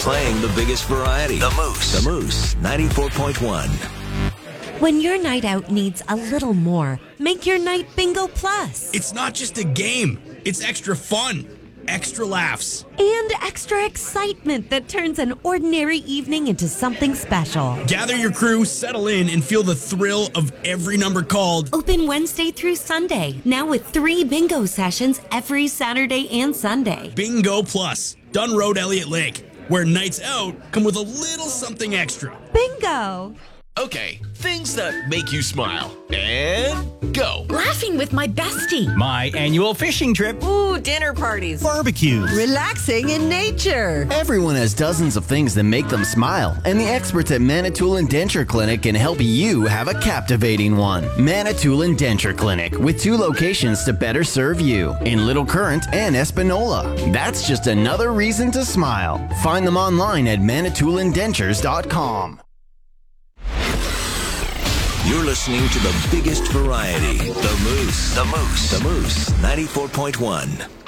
Playing the biggest variety. The Moose 94.1. When your night out needs a little more, make your night Bingo Plus. It's not just a game. It's extra fun, extra laughs, And extra excitement that turns an ordinary evening into something special. Gather your crew, settle in, and feel the thrill of every number called. Open Wednesday through Sunday, now with 3 bingo sessions every Saturday and Sunday. Bingo Plus, Dunn Road, Elliott Lake, where nights out come with a little something extra. Bingo! Okay, things that make you smile. And go. Laughing with my bestie. My annual fishing trip. Ooh, dinner parties. Barbecues. Relaxing in nature. Everyone has dozens of things that make them smile, and the experts at Manitoulin Denture Clinic can help you have a captivating one. Manitoulin Denture Clinic, with 2 locations to better serve you, in Little Current and Espanola. That's just another reason to smile. Find them online at ManitoulinDentures.com. You're listening to the biggest variety. The Moose 94.1.